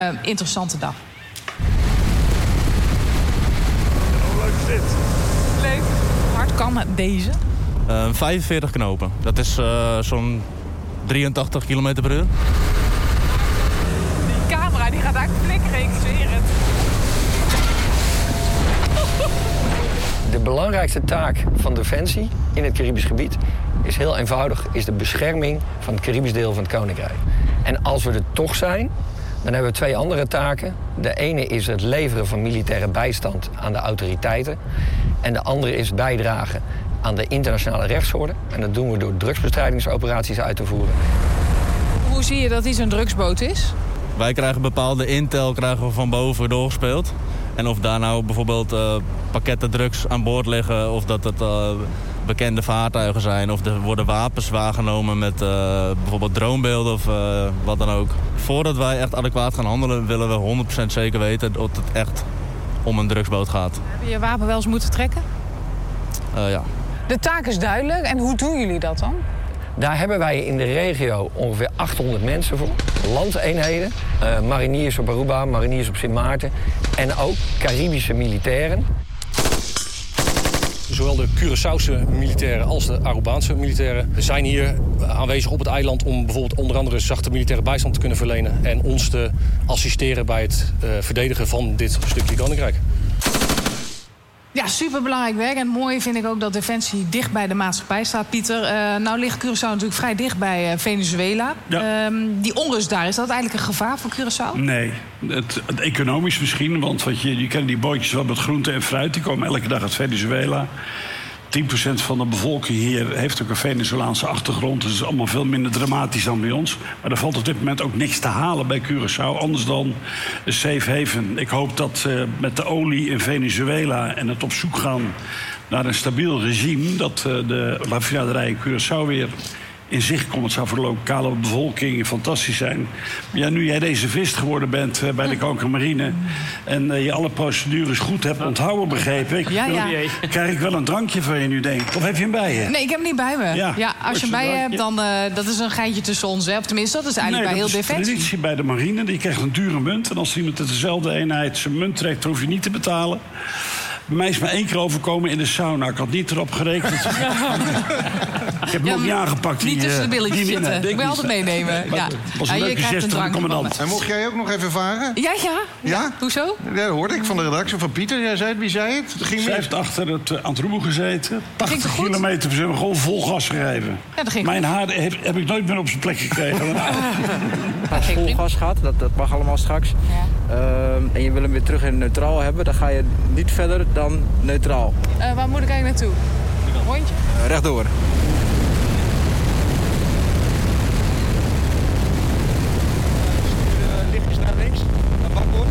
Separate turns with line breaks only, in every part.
Interessante dag.
Leuk zit.
Leuk. Hoe hard kan deze?
45 knopen. Dat is zo'n 83 km per uur.
Die camera die gaat eigenlijk flikkeren, ik zweer het.
De belangrijkste taak van Defensie in het Caribisch gebied is heel eenvoudig, is de bescherming van het Caribisch deel van het Koninkrijk. En als we er toch zijn, dan hebben we 2 andere taken. De ene is het leveren van militaire bijstand aan de autoriteiten. En de andere is bijdragen aan de internationale rechtsorde. En dat doen we door drugsbestrijdingsoperaties uit te voeren.
Hoe zie je dat iets een drugsboot is?
Wij krijgen bepaalde intel van boven doorgespeeld. En of daar nou bijvoorbeeld pakketten drugs aan boord liggen, of dat het bekende vaartuigen zijn, of er worden wapens waargenomen met bijvoorbeeld dronebeelden of wat dan ook. Voordat wij echt adequaat gaan handelen, willen we 100% zeker weten dat het echt om een drugsboot gaat.
Heb je je wapen wel eens moeten trekken?
Ja.
De taak is duidelijk. En hoe doen jullie dat dan?
Daar hebben wij in de regio ongeveer 800 mensen voor. Landeenheden, mariniers op Aruba, mariniers op Sint Maarten en ook Caribische militairen.
Zowel de Curaçaose militairen als de Arubaanse militairen zijn hier aanwezig op het eiland om bijvoorbeeld onder andere zachte militaire bijstand te kunnen verlenen en ons te assisteren bij het verdedigen van dit stukje Koninkrijk.
Ja, superbelangrijk werk. En mooi vind ik ook dat Defensie dicht bij de maatschappij staat, Pieter. Nou ligt Curaçao natuurlijk vrij dicht bij Venezuela.
Ja.
Die onrust daar, is dat eigenlijk een gevaar voor Curaçao?
Nee, het economisch misschien. Want je kent die bootjes wel met groente en fruit. Die komen elke dag uit Venezuela. 10% van de bevolking hier heeft ook een Venezolaanse achtergrond. Dus het is allemaal veel minder dramatisch dan bij ons. Maar er valt op dit moment ook niks te halen bij Curaçao. Anders dan een safe haven. Ik hoop dat met de olie in Venezuela en het op zoek gaan naar een stabiel regime, dat de raffinaderij in Curaçao weer in zicht komt. Het zou voor de lokale bevolking fantastisch zijn. Ja, nu jij reservist geworden bent bij de Koninklijke Marine en je alle procedures goed hebt onthouden, begrepen ik.
Ja.
Krijg ik wel een drankje van je nu, denk ik. Of heb je hem bij je?
Nee, ik heb hem niet bij me. Ja, als je hem bij je hebt, dan dat is een geintje tussen ons. Hè. Of tenminste, dat is eigenlijk bij heel Defensie.
Dat is traditie bij de marine. Die krijgt een dure munt. En als iemand uit dezelfde eenheid zijn munt trekt, dan hoef je niet te betalen. Bij mij is maar 1 keer overkomen in de sauna. Ik had niet erop gerekend. Ik heb hem ook niet aangepakt.
Niet tussen de billetjes zitten. Ik wil altijd meenemen. Ja.
Was een leuke gest van de commandant.
En mocht jij ook nog even varen?
Ja? Hoezo?
Ja, dat hoorde ik van de redactie van Pieter. Jij zei het, wie zei het?
Zij heeft achter het Antroe gezeten. 80
goed?
kilometer, we hebben gewoon vol gas gegeven.
Ja, dat ging
Mijn
goed.
haar heb ik nooit meer op zijn plek gekregen.
Vol gas gehad, dat mag allemaal straks.
Ja.
En je wil hem weer terug in neutraal hebben, dan ga je niet verder dan neutraal.
Waar moet ik eigenlijk naartoe? Rondje?
Rechtdoor.
Lichtjes naar links. Naar bakboord.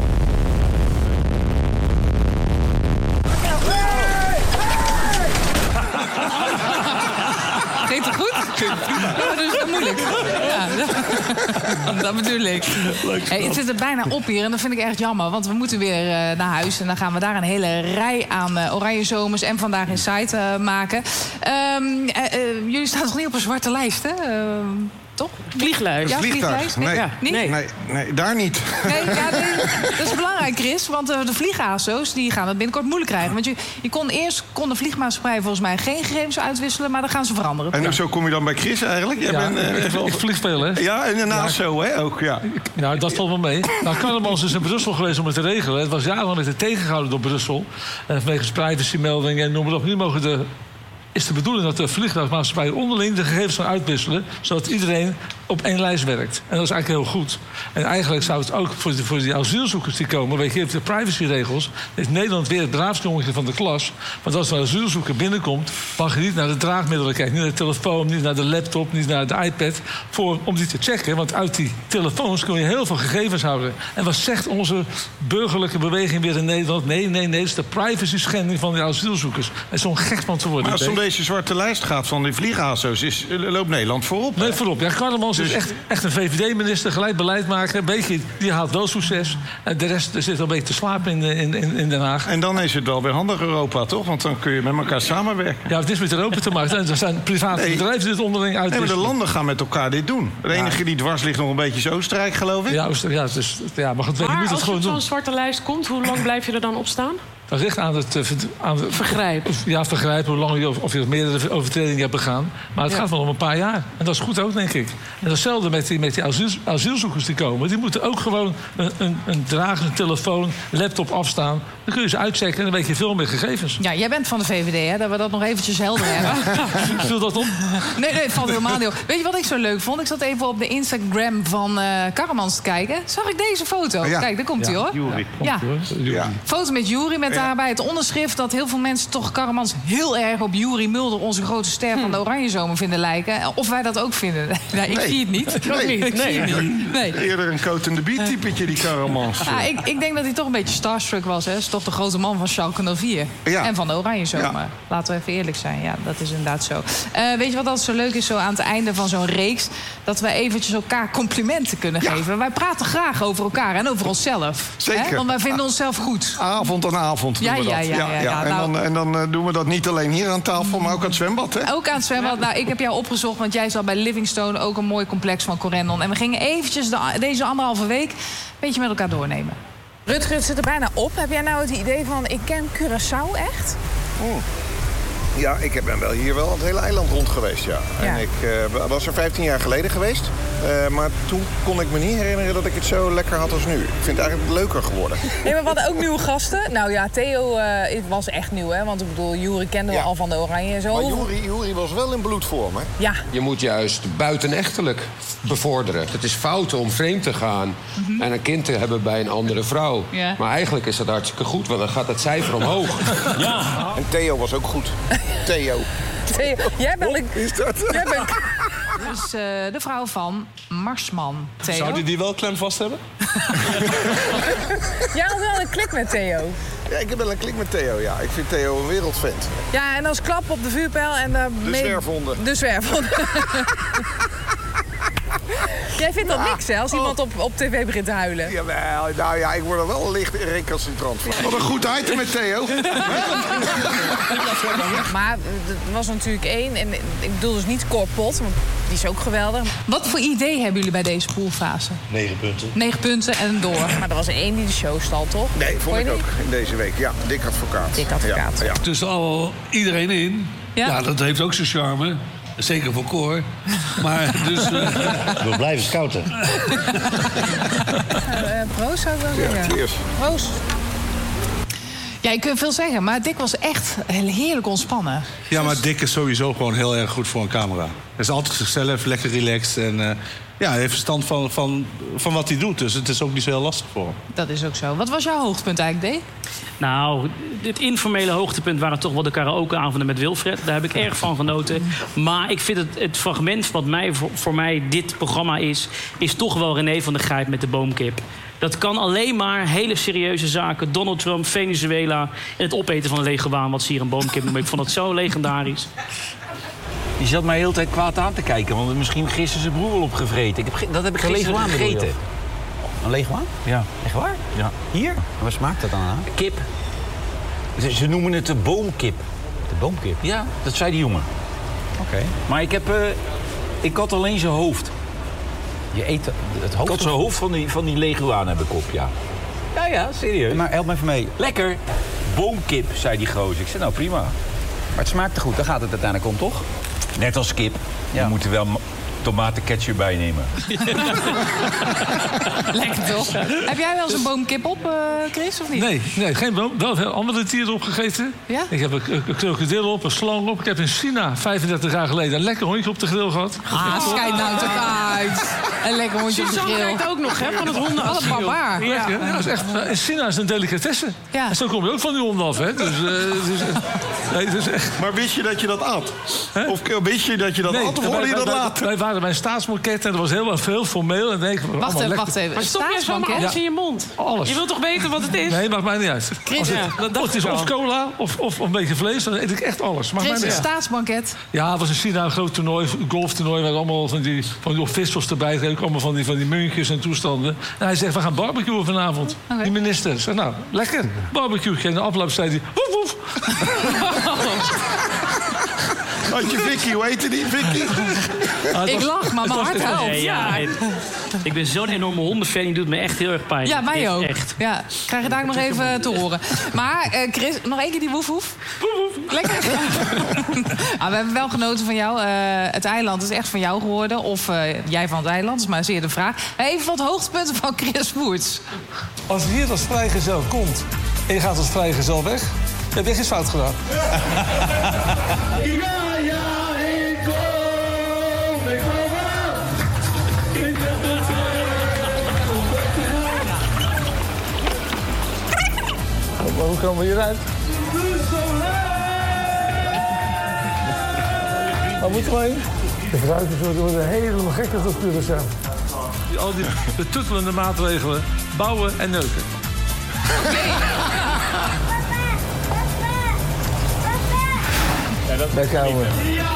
Ging het goed? Ja, dat is wel moeilijk. Ja, dat bedoel ik. Hey, het zit er bijna op hier en dat vind ik echt jammer. Want we moeten weer naar huis. En dan gaan we daar een hele rij aan Oranje Zomers en Vandaag in Site maken. Jullie staan nog niet op een zwarte lijst, hè? Toch?
Vlieglijst.
Ja,
Vliegtuig. Nee.
Ja.
Niet?
Nee, daar niet.
Nee, dat is belangrijk, Chris. Want de vlieghazo's die gaan het binnenkort moeilijk krijgen. Want kon de vliegmaatschappij volgens mij geen gegevens uitwisselen, maar dat gaan ze veranderen.
En zo kom je dan bij Chris eigenlijk? Jij bent
vliegspelen, hè?
Ja, en daarnaast zo, hè? Ook, ja.
Nou, dat valt wel mee. Nou, Karlemans is in Brussel geweest om het te regelen. Het was jarenlang tegengehouden door Brussel. En vanwege privacymeldingen en noem maar op. Nu mogen is de bedoeling dat de vliegtuigmaatschappijen onderling de gegevens gaan uitwisselen, zodat iedereen op 1 lijst werkt. En dat is eigenlijk heel goed. En eigenlijk zou het ook voor die asielzoekers die komen, weet je, de privacyregels, is Nederland weer het braafste jongetje van de klas. Want als een asielzoeker binnenkomt, mag je niet naar de draagmiddelen kijken. Niet naar de telefoon, niet naar de laptop, niet naar de iPad, om die te checken. Want uit die telefoons kun je heel veel gegevens houden. En wat zegt onze burgerlijke beweging weer in Nederland? Nee, dat is de privacy-schending van die asielzoekers. Het is zo'n gek van te worden.
Maar als het om deze zwarte lijst gaat van die vlieghazo's, loopt Nederland voorop?
Nee, voorop. Ja, Karlemans Dus echt een VVD-minister, gelijk beleid maken. Een beetje, die haalt wel succes. En de rest zit al een beetje te slapen in Den Haag.
En dan is het wel weer handig Europa, toch? Want dan kun je met elkaar samenwerken.
Ja, het is met Europa te maken. Er zijn private bedrijven die dit onderling uit.
Nee, maar de landen gaan met elkaar dit doen. De enige die dwars ligt nog een beetje is Oostenrijk, geloof ik.
Ja, maar goed, je moet het
als
gewoon
je op
doen.
zo'n zwarte lijst komt, hoe lang blijf je er dan op staan?
Dat ligt aan het
vergrijp.
Ja, vergrijpen, hoe lang of je meerdere overtredingen hebt begaan. Maar het gaat wel om een paar jaar. En dat is goed ook, denk ik. En datzelfde met die asielzoekers die komen. Die moeten ook gewoon een dragende telefoon, laptop afstaan. Dan kun je ze uitchecken en dan weet je veel meer gegevens.
Ja, jij bent van de VVD, hè? Dat we dat nog eventjes helder hebben.
Viel dat op?
Nee, het valt helemaal niet op. Weet je wat ik zo leuk vond? Ik zat even op de Instagram van Karremans te kijken. Zag ik deze foto?
Ja.
Kijk, daar komt hij, hoor.
Juri.
Ja. Foto met Juri, met daarbij het onderschrift dat heel veel mensen toch Karremans heel erg op Juri Mulder, onze grote ster van de Oranjezomer, vinden lijken. Of wij dat ook vinden. Nee, ik zie het niet. Nee.
Eerder een Coat and the Beat typetje, die Karremans.
Ja, ik denk dat hij toch een beetje starstruck was. Hè. Is toch de grote man van Schalke 04.
Ja.
En van de Oranjezomer.
Ja.
Laten we even eerlijk zijn. Ja, dat is inderdaad zo. Weet je wat altijd zo leuk is zo aan het einde van zo'n reeks? Dat wij eventjes elkaar complimenten kunnen geven. Wij praten graag over elkaar en over onszelf.
Zeker.
Hè? Want wij vinden onszelf goed.
Avond aan avond doen we dat.
Ja.
En dan doen we dat niet alleen hier aan tafel, maar ook aan het zwembad, hè?
Ook aan het zwembad. Nou, ik heb jou opgezocht, want jij zat bij Livingstone, ook een mooi complex van Corendon. En we gingen eventjes deze 1,5 week een beetje met elkaar doornemen. Rutger, het zit er bijna op. Heb jij nou het idee van, ik ken Curaçao echt?
Ja, ik ben wel hier wel het hele eiland rond geweest, ja.
Ja.
En ik was er 15 jaar geleden geweest. Maar toen kon ik me niet herinneren dat ik het zo lekker had als nu. Ik vind het eigenlijk leuker geworden.
Nee, maar we hadden ook nieuwe gasten. Nou ja, Theo was echt nieuw, hè? Want ik bedoel, Juri kenden we al van de Oranje en zo.
Maar Juri was wel in bloedvorm, hè?
Ja.
Je moet juist buitenechtelijk bevorderen. Het is fout om vreemd te gaan en een kind te hebben bij een andere vrouw. Ja. Maar eigenlijk is dat hartstikke goed, want dan gaat het cijfer omhoog.
Ja. En Theo was ook goed. Theo.
Jij bent
is dat?
Jij bent dus de vrouw van Marsman, Theo.
Zou die wel klem vast hebben?
Jij had wel een klik met Theo.
Ja, ik heb wel een klik met Theo, ja. Ik vind Theo een wereldvent.
Ja, en als klap op de vuurpijl en
de zwerfhonden.
De zwerfhonden. Jij vindt dat niks, hè, als iemand op tv begint te huilen?
Jawel, nou ja, ik word er wel licht recalcitrant van. Wat een goed item met Theo.
Maar er was natuurlijk één, en ik bedoel dus niet Cor Pot, want die is ook geweldig. Wat voor idee hebben jullie bij deze poolfase?
9 punten.
9 punten en door. Maar er was er één die de show stal, toch?
Nee, vond ik ook in deze week. Ja, Dick Advocaat.
Dick Advocaat.
Ja.
Tussen al iedereen in. Ja, dat heeft ook zijn charme. Zeker voor Cor. Maar dus...
We blijven scouten.
Proost zou ik wel zeggen.
Cheers.
Proost. Ja, je kunt veel zeggen, maar Dick was echt heerlijk ontspannen.
Ja, maar Dick is sowieso gewoon heel erg goed voor een camera. Hij is altijd zichzelf, lekker relaxed. En hij heeft verstand van wat hij doet. Dus het is ook niet zo heel lastig voor hem.
Dat is ook zo. Wat was jouw hoogtepunt eigenlijk, Dick?
Nou, het informele hoogtepunt waren toch wel de karaokeavonden met Wilfred. Daar heb ik erg van genoten. Maar ik vind het fragment wat voor mij dit programma is toch wel René van der Grijp met de boomkip. Dat kan alleen maar hele serieuze zaken. Donald Trump, Venezuela en het opeten van een leguaan, wat ze hier een boomkip noemen. Ik vond dat zo legendarisch.
Je zat mij de hele tijd kwaad aan te kijken, want misschien gisteren zijn broer wel opgevreten. Dat heb ik gisteren gegeten.
Een leguaan?
Ja.
Echt waar?
Ja.
Hier? Waar smaakt dat dan aan?
Kip. Ze noemen het de boomkip.
De boomkip?
Ja, dat zei die jongen.
Oké.
Maar ik had alleen zijn hoofd.
Je eet het hoofd?
Ik had zijn hoofd van die leguaan heb ik op, ja. Ja, serieus.
Maar help me even mee.
Lekker. Boomkip, zei die gozer. Ik zei, nou prima.
Maar het smaakte goed, daar gaat het uiteindelijk om, toch?
Net als kip.
Ja.
We moeten wel tomatenketchup bijnemen.
Lekker toch? Heb jij wel eens een boomkip op, Chris, of niet?
Nee, geen boom. Wel veel andere dieren opgegeten.
Ja?
Ik heb een krokodil op, een slang op. Ik heb in China 35 jaar geleden een lekker hondje op de grill gehad.
Schijt nou toch uit. Een lekker hondje op de grill.
Suzanne werkt ook nog, hè, van het hondenasiel.
Wat een barbaar. waar.
Lekker. Ja, dat is echt, in China is het een delicatesse.
Ja.
En zo kom je ook van die honden af, hè. Dus, het is echt...
Maar wist je dat je dat at? Of wist je dat je dat at of hoorde je dat later?
Wij waren bij een staatsbanket en er was heel veel formeel. En
wacht even.
Maar stop je zomaar alles in je mond?
Alles.
Je wilt toch weten wat het is?
Nee, maakt mij niet uit.
Chris,
het is of cola of een beetje vlees, dan eet ik echt alles.
Chris, een staatsbanket?
Ja, het was in China een groot toernooi, golftoernooi... waar allemaal van die vissels erbij kregen, allemaal van die muntjes en toestanden. En hij zegt, we gaan barbecuen vanavond. Okay. Die minister. Ik zeg, nou, lekker. Barbecue. En de afloop zei hij, woef, woef.
Had je Vicky, hoe heette die, Vicky?
Ik lach, maar mijn hart helpt.
Ik ben zo'n enorme hondenfan, die doet me echt heel erg pijn.
Ja, mij ook.
Echt.
Ja, krijg je daar nog even te horen. Maar Chris, nog één keer die woef woef. Lekker. We hebben wel genoten van jou. Het eiland is echt van jou geworden. Of jij van het eiland, dat is maar zeer de vraag. Even wat hoogtepunten van Chris Woerts.
Als je hier als vrijgezel komt en je gaat als vrijgezel weg... heb je geen fout gedaan. Maar hoe komen we hieruit? Waar moeten we heen?
De fruiters worden helemaal gek als dat Curaçao.
Al die betuttelende maatregelen, bouwen en neuken.
Ja, daar komen we.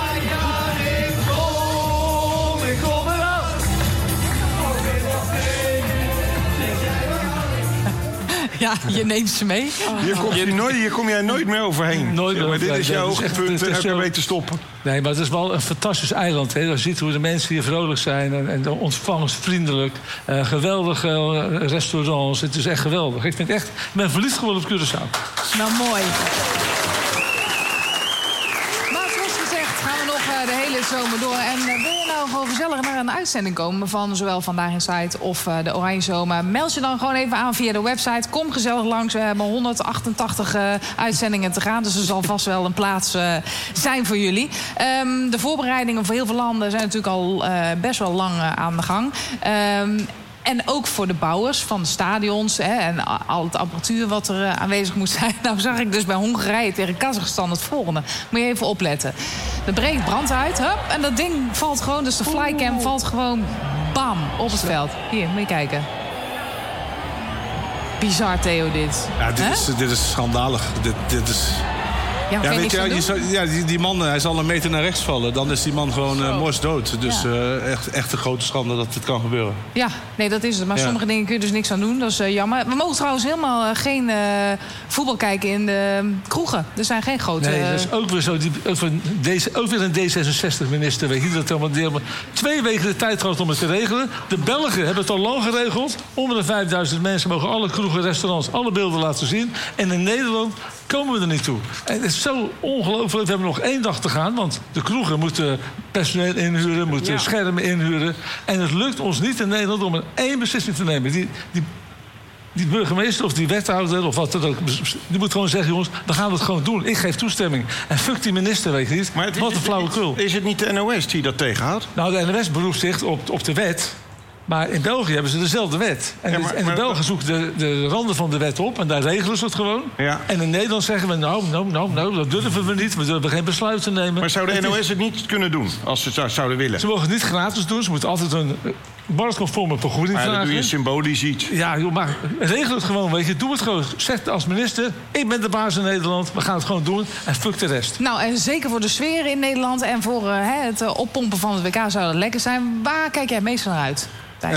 Ja, je neemt ze mee.
Hier kom jij nooit meer overheen.
Nooit meer.
Maar dit is jouw hoogtepunt en elke week te stoppen.
Nee, maar het is wel een fantastisch eiland. Hè. Je ziet hoe de mensen hier vrolijk zijn en ontvangensvriendelijk. Geweldige restaurants. Het is echt geweldig. Ik ben verliefd geworden op Curaçao.
Nou, mooi. Maar zoals gezegd gaan we nog de hele zomer door. En wil je nou gewoon gezellig naar een uitzending komen... van zowel Vandaag in Zuid of de Oranje Zomer... meld je dan gewoon even aan via de website. Kom gezellig langs. We hebben 188 uitzendingen te gaan. Dus er zal vast wel een plaats zijn voor jullie. De voorbereidingen voor heel veel landen zijn natuurlijk al best wel lang aan de gang. En ook voor de bouwers van de stadions en al het apparatuur wat er aanwezig moet zijn. Nou zag ik dus bij Hongarije tegen Kazachstan het volgende. Moet je even opletten. Er breekt brand uit, hup, en dat ding valt gewoon, dus de flycam valt gewoon bam op het veld. Hier, moet je kijken. Bizar, Theo, dit.
Ja, dit is schandalig. Dit is...
Ja, weet je,
die man, hij zal een meter naar rechts vallen. Dan is die man gewoon morsdood. Dus echt een grote schande dat dit kan gebeuren.
Ja, nee, dat is het. Maar sommige dingen kun je dus niks aan doen. Dat is jammer. We mogen trouwens helemaal geen voetbal kijken in de kroegen. Er zijn geen grote...
Nee, dat is ook weer zo. Ook weer een D66-minister. Weet je dat helemaal deel. 2 weken de tijd gehad om het te regelen. De Belgen hebben het al lang geregeld. Onder de 5000 mensen mogen alle kroegen, restaurants, alle beelden laten zien. En in Nederland komen we er niet toe. En het is zo ongelooflijk. We hebben nog 1 dag te gaan. Want de kroegen moeten personeel inhuren, moeten schermen inhuren. En het lukt ons niet in Nederland om één beslissing te nemen. Die burgemeester of die wethouder of wat dan ook, die moet gewoon zeggen, jongens, we gaan het gewoon doen. Ik geef toestemming. En fuck die minister, weet je niet. Wat een flauwekul.
Is het niet de NOS die dat tegenhoudt?
Nou, de NOS beroept zich op de wet. Maar in België hebben ze dezelfde wet. En de Belgen zoeken de randen van de wet op en daar regelen ze het gewoon. Ja. En in Nederland zeggen we, nou, dat durven we niet. We durven geen besluiten nemen.
Maar zou de NOS het niet kunnen doen, als ze het zouden willen?
Ze mogen het niet gratis doen. Ze moeten altijd een marktconforme vergoeding vragen.
Dan doe je symbolisch iets.
Ja, joh, maar regel het gewoon, weet je. Doe het gewoon. Zeg als minister, ik ben de baas in Nederland. We gaan het gewoon doen en fuck de rest.
Nou, en zeker voor de sfeer in Nederland en voor het oppompen van het WK zou dat lekker zijn. Waar kijk jij het meest naar uit?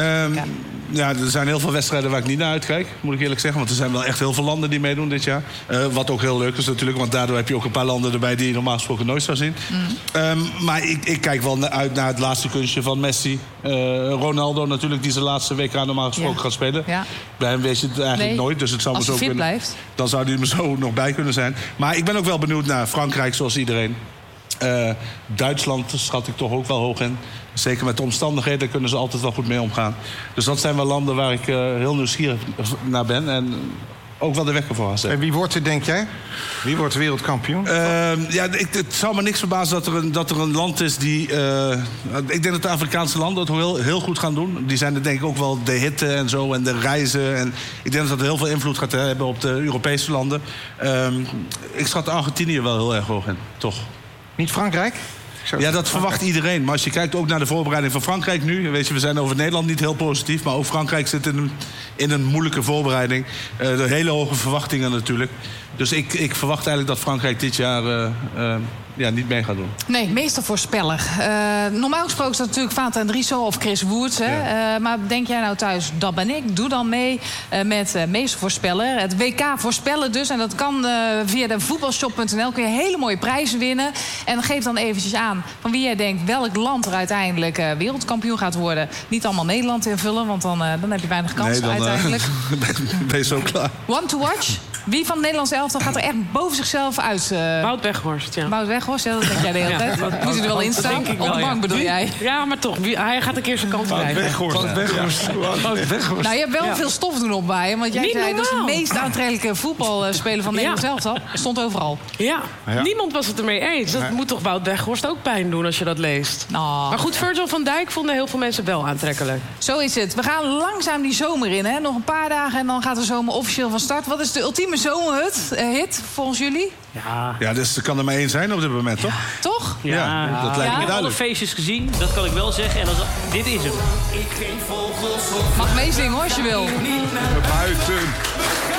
Ja, er zijn heel veel wedstrijden waar ik niet naar uitkijk, moet ik eerlijk zeggen. Want er zijn wel echt heel veel landen die meedoen dit jaar. Wat ook heel leuk is natuurlijk, want daardoor heb je ook een paar landen erbij die je normaal gesproken nooit zou zien. Maar ik kijk wel uit naar het laatste kunstje van Messi. Ronaldo natuurlijk, die zijn laatste WK normaal gesproken gaat spelen. Ja. Bij hem weet je het eigenlijk nooit, dus het zou me zo kunnen.
Blijft.
Dan zou hij er zo nog bij kunnen zijn. Maar ik ben ook wel benieuwd naar Frankrijk, zoals iedereen. Duitsland schat ik toch ook wel hoog in. Zeker met de omstandigheden, daar kunnen ze altijd wel goed mee omgaan. Dus dat zijn wel landen waar ik heel nieuwsgierig naar ben. En ook wel de wekker voor was.
En wie wordt het, denk jij? Wie wordt wereldkampioen?
Het zou me niks verbazen dat er een land is die... ik denk dat de Afrikaanse landen het heel goed gaan doen. Die zijn er denk ik ook wel de hitte en zo en de reizen. En ik denk dat dat heel veel invloed gaat hebben op de Europese landen. Ik schat Argentinië wel heel erg hoog in, toch.
Niet Frankrijk?
Ja, dat verwacht iedereen. Maar als je kijkt ook naar de voorbereiding van Frankrijk nu... weet je, we zijn over Nederland niet heel positief... maar ook Frankrijk zit in een moeilijke voorbereiding. De hele hoge verwachtingen natuurlijk. Dus ik verwacht eigenlijk dat Frankrijk dit jaar niet mee gaat doen.
Nee, meestervoorspeller. Normaal gesproken is dat natuurlijk Vaten Andriessen of Chris Woods. Hè? Ja. Maar denk jij nou thuis, dat ben ik. Doe dan mee met meestervoorspeller. Het WK voorspellen dus. En dat kan via de voetbalshop.nl. Kun je hele mooie prijzen winnen. En geef dan eventjes aan van wie jij denkt... welk land er uiteindelijk wereldkampioen gaat worden. Niet allemaal Nederland invullen, want dan heb je weinig kans uiteindelijk.
Ben je zo klaar.
One to watch. Wie van het Nederlands elftal gaat er echt boven zichzelf uit?
Wout Weghorst, ja.
Wout Weghorst, ja, dat denk jij de hele tijd. Moet hij er wel in staan? Op de bank bedoel jij?
Ja, maar toch. Hij gaat een keer zijn kant krijgen.
Wout Weghorst.
Nou, je hebt wel veel stof doen opwaaien. Want jij zei dus de meest aantrekkelijke voetbalspeler van Nederland elftal. Stond overal.
Ja, niemand was het ermee eens. Dat moet toch Wout Weghorst ook pijn doen als je dat leest.
Nou.
Maar goed, Virgil van Dijk vonden heel veel mensen wel aantrekkelijk.
Zo is het. We gaan langzaam die zomer in. Hè? Nog een paar dagen en dan gaat de zomer officieel van start. Wat is de ultieme zomerhit volgens jullie?
Ja, dus er kan er maar één zijn op dit moment, toch?
Toch?
Ja, dat lijkt me
Ik heb alle
duidelijk.
feestjes gezien, dat kan ik wel zeggen. En dit is hem.
Mag meezingen hoor, als je wil.
Buiten.